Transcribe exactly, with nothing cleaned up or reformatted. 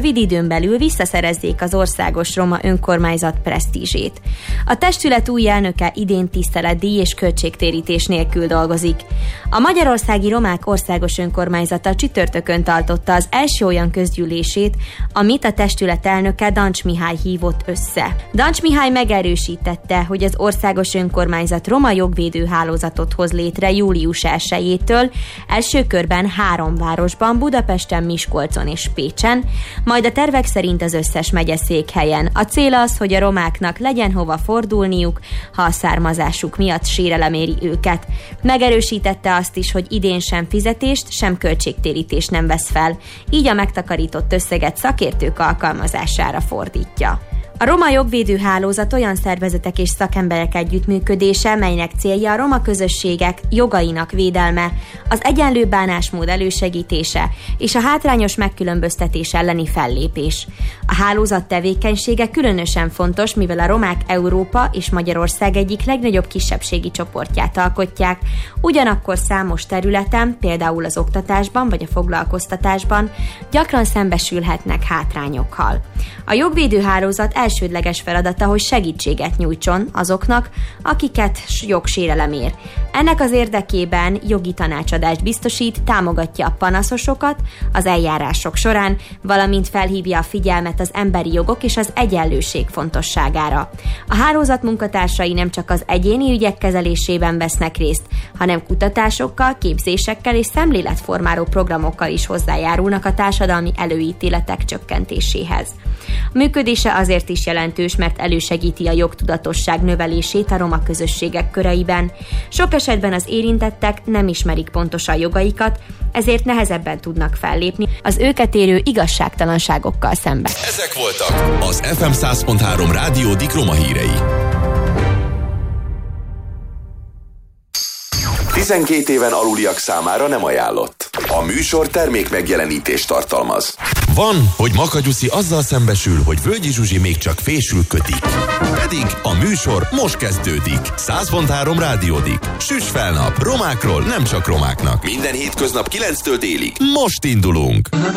rövid időn belül visszaszerezzék az országos roma önkormányzat presztízsét. A testület új elnöke idén tiszteletdíj és költségtérítés nélkül dolgozik. A Magyarországi Romák Országos Önkormányzata csütörtökön tartotta az első olyan közgyűlését, amit a testület elnöke Dancs Mihály hívott össze. Dancs Mihály megerősítette, hogy az országos önkormányzat roma jogvédő hálózatot hoz létre július elsejétől, első körben három városban, Budapesten, Miskolcon és Pécsen, majd a tervek szerint az összes megyeszékhelyen. A cél az, hogy a romáknak legyen hova fordulniuk, ha a származásuk miatt sérelem éri őket. Megerősítette azt is, hogy idén sem fizetést, sem költségtérítést nem vesz fel, így a megtakarított összeget szakértők alkalmazására fordítja. A Roma Jogvédő Hálózat olyan szervezetek és szakemberek együttműködése, melynek célja a roma közösségek jogainak védelme, az egyenlő bánásmód elősegítése és a hátrányos megkülönböztetés elleni fellépés. A hálózat tevékenysége különösen fontos, mivel a romák Európa és Magyarország egyik legnagyobb kisebbségi csoportját alkotják, ugyanakkor számos területen, például az oktatásban vagy a foglalkoztatásban gyakran szembesülhetnek hátrányokkal. A jogvédő hálózat elsődleges feladata, hogy segítséget nyújtson azoknak, akiket jogsérelem ér. Ennek az érdekében jogi tanácsadást biztosít, támogatja a panaszosokat az eljárások során, valamint felhívja a figyelmet az emberi jogok és az egyenlőség fontosságára. A hálózat munkatársai nem csak az egyéni ügyek kezelésében vesznek részt, hanem kutatásokkal, képzésekkel és szemléletformáló programokkal is hozzájárulnak a társadalmi előítéletek csökkentéséhez. A működése azért is jelentős, mert elősegíti a jogtudatosság növelését a roma közösségek köreiben. Sok esetben az érintettek nem ismerik pontosan jogaikat, ezért nehezebben tudnak fellépni az őket érő igazságtalanságokkal szemben. Ezek voltak az ef em száz pont három Rádió Dik Roma hírei. tizenkét éven aluliak számára nem ajánlott. A műsor termék megjelenítést tartalmaz. Van, hogy Makagyuszi azzal szembesül, hogy Völgyi Zsuzsi még csak fésül kötik. Pedig a műsor most kezdődik. száz pont három Rádió Dik. Süss fel nap. Romákról nem csak romáknak. Minden hétköznap kilenctől délig. Most indulunk.